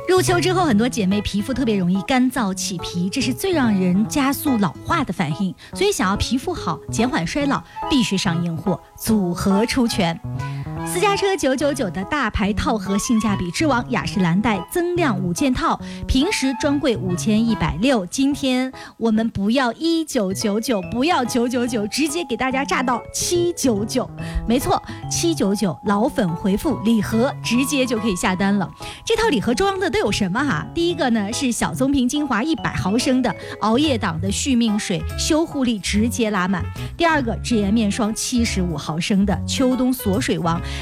入秋之后，很多姐妹皮肤特别容易干燥起皮，这是最让人加速老化的反应。所以想要皮肤好、减缓衰老，必须上硬货，组合出拳。私家车999的大牌套盒性价比之王雅诗兰黛增量5件套，平时专柜5160，今天我们不要1999，不要999，直接给大家炸到799。没错，799，老粉回复礼盒，直接就可以下单了。这套礼盒装的都有什么哈？第一个呢是小棕瓶精华100毫升的熬夜党的续命水，修护力直接拉满。第二个，智颜面霜75毫升的秋冬锁水王，